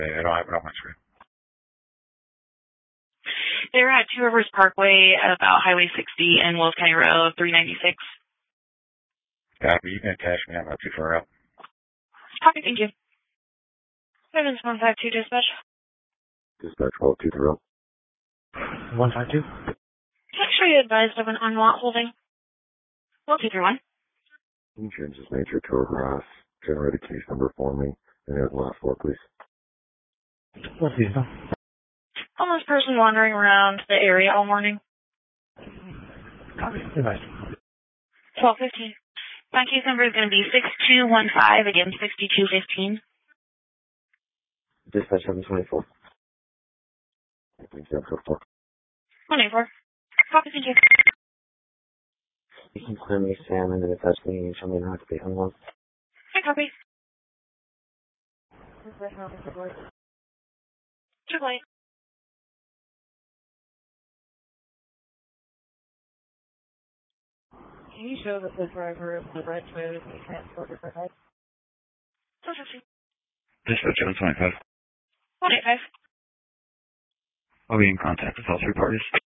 I don't have it on my screen. They're at Two Rivers Parkway, about Highway 60 and Wills County Road 396. Copy. You can cash me. I'm not too far out. Copy, thank you. 7152 dispatch. Dispatch 1220. 152. Actually advised of an unlock holding. 1231. Change this nature to a grass. Generate a case number for me. And the last four, please. What's these, though? Homeless person wandering around the area all morning. Copy. Advised. 1215. My case number is going to be 6215, again 6215. Dispatch 724. Thank you. 184. Copy, thank you. You can clear me, Sam, and then if that's me, you tell me not to be hung on. Hi, copy. Triple eight. Can you show that the driver of the red Toyota can be transported for head? 1215. Dispatch 725. 185. I'll be in contact with all three parties.